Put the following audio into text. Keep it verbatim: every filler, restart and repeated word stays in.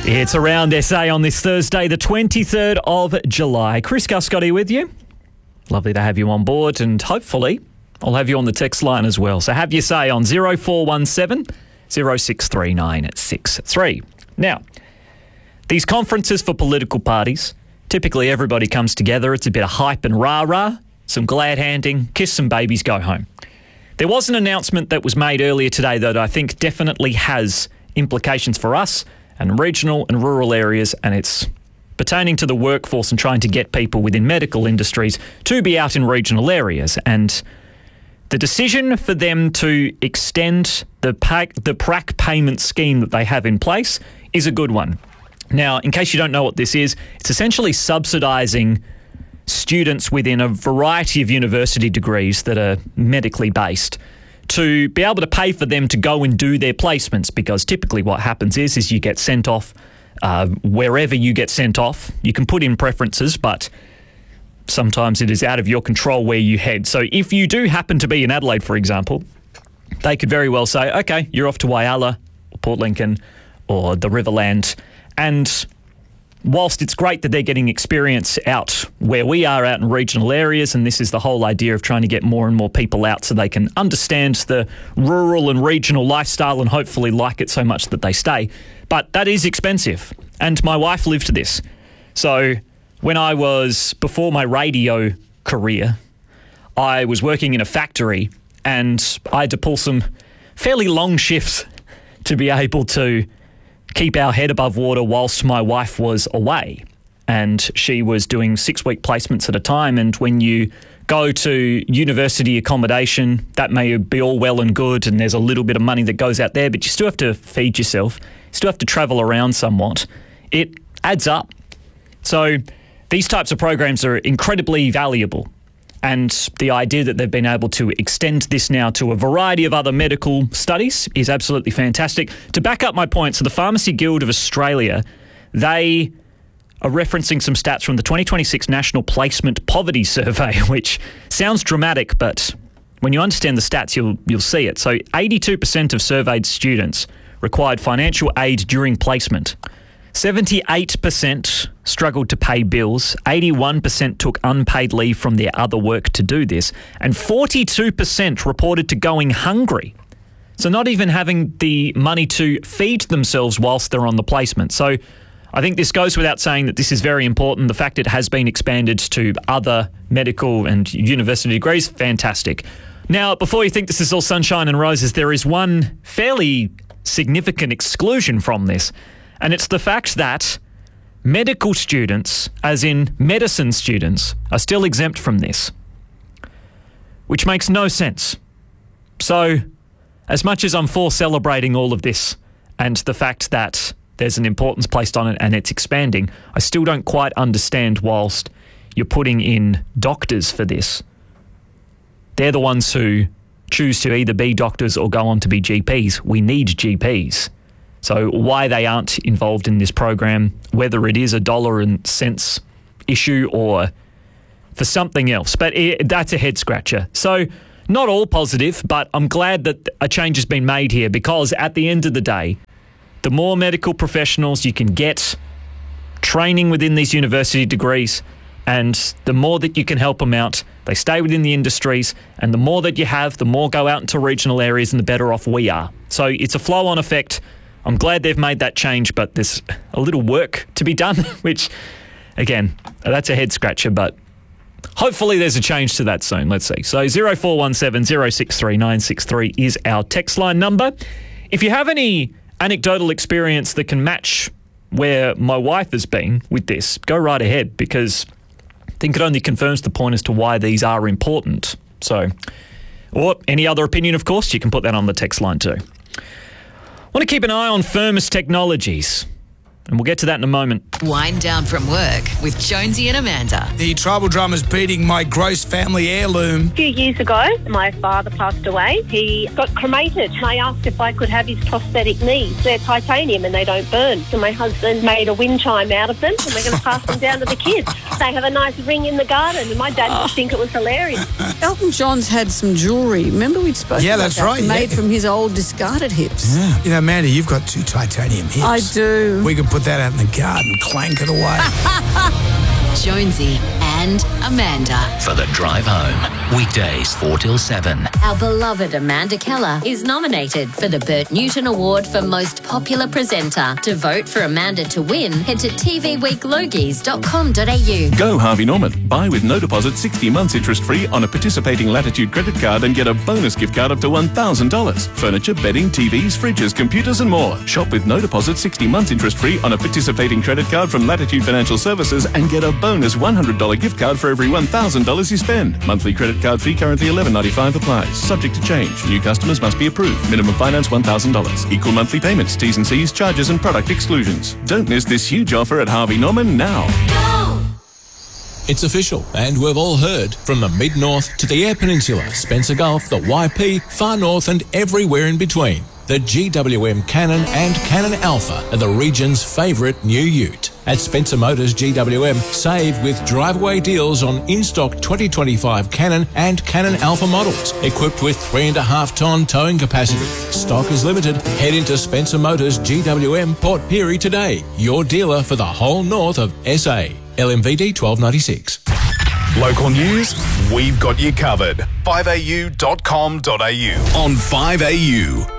It's Around S A on this Thursday, the twenty-third of July. Chris Guscotty with you. Lovely to have you on board, and hopefully I'll have you on the text line as well. So have your say on zero four one seven, zero six three nine six three. Now, these conferences for political parties, typically everybody comes together. It's a bit of hype and rah-rah, some glad-handing, kiss some babies, go home. There was an announcement that was made earlier today that I think definitely has implications for us and regional and rural areas, and it's pertaining to the workforce and trying to get people within medical industries to be out in regional areas. And the decision for them to extend the PAC, the P R A C payment scheme that they have in place is a good one. Now, in case you don't know what this is, it's essentially subsidising students within a variety of university degrees that are medically based to be able to pay for them to go and do their placements, because typically what happens is, is you get sent off uh, wherever you get sent off. You can put in preferences, but sometimes it is out of your control where you head. So if you do happen to be in Adelaide, for example, they could very well say, okay, you're off to Whyalla or Port Lincoln or the Riverland. And whilst it's great that they're getting experience out where we are out in regional areas, and this is the whole idea of trying to get more and more people out so they can understand the rural and regional lifestyle and hopefully like it so much that they stay. But that is expensive. And my wife lived this. So when I was, before my radio career, I was working in a factory and I had to pull some fairly long shifts to be able to keep our head above water whilst my wife was away. And she was doing six-week placements at a time. And when you go to university accommodation, that may be all well and good, and there's a little bit of money that goes out there, but you still have to feed yourself. You still have to travel around somewhat. It adds up. So these types of programs are incredibly valuable. And the idea that they've been able to extend this now to a variety of other medical studies is absolutely fantastic. To back up my point, so the Pharmacy Guild of Australia, they are referencing some stats from the twenty twenty-six National Placement Poverty Survey, which sounds dramatic, but when you understand the stats, you'll you'll see it. So eighty-two percent of surveyed students required financial aid during placement. seventy-eight percent struggled to pay bills, eighty-one percent took unpaid leave from their other work to do this, and forty-two percent reported to going hungry. So not even having the money to feed themselves whilst they're on the placement. So I think this goes without saying that this is very important. The fact it has been expanded to other medical and university degrees, fantastic. Now, before you think this is all sunshine and roses, there is one fairly significant exclusion from this. And it's the fact that medical students, as in medicine students, are still exempt from this, which makes no sense. So, as much as I'm for celebrating all of this and the fact that there's an importance placed on it and it's expanding, I still don't quite understand whilst you're putting in doctors for this. They're the ones who choose to either be doctors or go on to be G Ps. We need G Ps. So why they aren't involved in this program, whether it is a dollar and cents issue or for something else, but it, that's a head scratcher. So not all positive, but I'm glad that a change has been made here, because at the end of the day, the more medical professionals you can get training within these university degrees, and the more that you can help them out, they stay within the industries, and the more that you have, the more go out into regional areas and the better off we are. So it's a flow-on effect. I'm glad they've made that change, but there's a little work to be done, which, again, that's a head-scratcher, but hopefully there's a change to that soon. Let's see. So zero four one seven, zero six three nine six three is our text line number. If you have any anecdotal experience that can match where my wife has been with this, go right ahead, because I think it only confirms the point as to why these are important. So, or any other opinion, of course, you can put that on the text line too. I want to keep an eye on Firmus Technologies, and we'll get to that in a moment. Wind down from work with Jonesy and Amanda. The tribal drummer's beating my gross family heirloom. A few years ago, my father passed away. He got cremated. I asked if I could have his prosthetic knees. They're titanium and they don't burn. So my husband made a wind chime out of them, and we're going to pass them down to the kids. They have a nice ring in the garden, and my dad would think it was hilarious. Elton John's had some jewellery. Remember we'd spoken Yeah, about that's that, right, made yeah. from his old discarded hips. Yeah. You know, Amanda, you've got two titanium hips. I do. We could put put that out in the garden, clank it away. Jonesy and Amanda. For the drive home, weekdays four till seven. Our beloved Amanda Keller is nominated for the Bert Newton Award for Most Popular Presenter. To vote for Amanda to win, head to t v week logies dot com dot a u. Go Harvey Norman. Buy with no deposit sixty months interest-free on a participating Latitude credit card and get a bonus gift card up to one thousand dollars. Furniture, bedding, T Vs, fridges, computers and more. Shop with no deposit sixty months interest-free on a participating credit card from Latitude Financial Services and get a bonus one hundred dollars gift card for every one thousand dollars you spend. Monthly credit card fee currently eleven ninety-five applies. Subject to change. New customers must be approved. Minimum finance one thousand dollars. Equal monthly payments. T's and C's, charges and product exclusions. Don't miss this huge offer at Harvey Norman now. Go! It's official, and we've all heard, from the Mid-North to the Eyre Peninsula, Spencer Gulf, the Y P, Far North and everywhere in between. The G W M Cannon and Cannon Alpha are the region's favourite new ute. At Spencer Motors G W M, save with drive-away deals on in-stock twenty twenty-five Cannon and Cannon Alpha models, equipped with three and a half tonne towing capacity. Stock is limited. Head into Spencer Motors G W M Port Pirie today, your dealer for the whole north of S A. L M V D twelve ninety-six. Local news, we've got you covered. five a u dot com dot a u on five A U.